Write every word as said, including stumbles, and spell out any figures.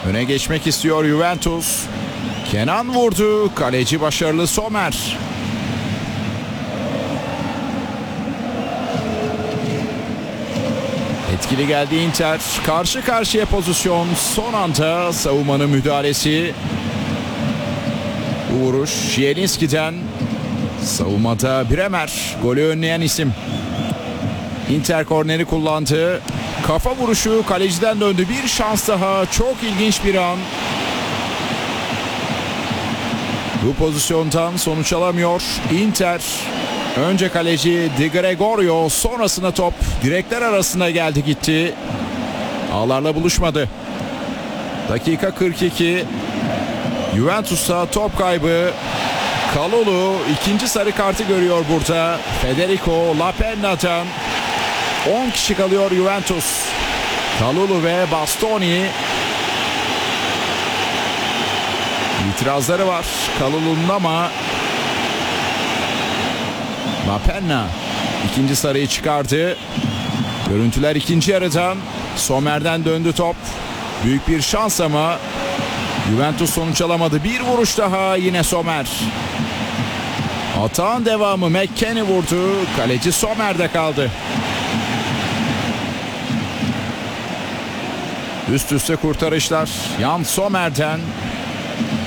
Öne geçmek istiyor Juventus. Kenan vurdu. Kaleci başarılı Sommer. Etkili geldi Inter. Karşı karşıya pozisyon. Son anda savunmanın müdahalesi. Bu vuruş Zielinski'den. Savunmada Bremer. Golü önleyen isim. Inter korneri kullandı. Kafa vuruşu kaleciden döndü. Bir şans daha. Çok ilginç bir an. Bu pozisyondan sonuç alamıyor Inter. Önce kaleci Di Gregorio, sonrasında top direkler arasında geldi gitti. Ağlarla buluşmadı. Dakika kırk iki. Juventus'ta top kaybı. Kalulu ikinci sarı kartı görüyor burada. Federico Lapenna'dan. on kişi kalıyor Juventus. Kalulu ve Bastoni. İtirazları var Kalulu'nun ama Lapenna ikinci sarıyı çıkardı. Görüntüler ikinci yarıdan. Sommer'den döndü top. Büyük bir şans ama Juventus sonuç alamadı. Bir vuruş daha, yine Sommer. Atağın devamı McKennie vurdu. Kaleci Sommer'de kaldı. Üst üste kurtarışlar Jan Sommer'den.